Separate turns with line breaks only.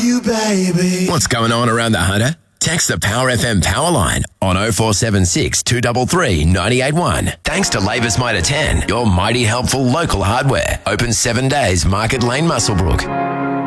you, baby.
What's going on around the Hunter? Text the Power FM power line on 0476 233 981. Thanks to Labour's Mitre 10, your mighty helpful local hardware. Open 7 days, Market Lane, Muswellbrook.